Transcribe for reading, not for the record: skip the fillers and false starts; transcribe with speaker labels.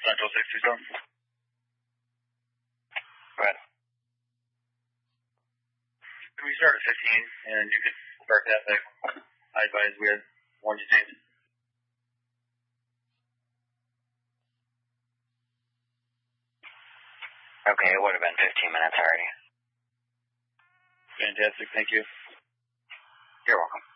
Speaker 1: Central 67.
Speaker 2: Go ahead.
Speaker 1: We start at 15, and you could start that back. I advise we had one detained.
Speaker 2: Okay, it would have been 15 minutes already.
Speaker 1: Fantastic, thank you.
Speaker 2: You're welcome.